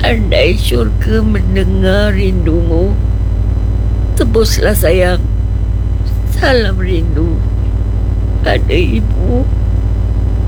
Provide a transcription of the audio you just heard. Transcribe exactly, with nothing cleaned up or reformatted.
Andai syurga mendengar rindumu, tebuslah sayang salam rindu pada ibu.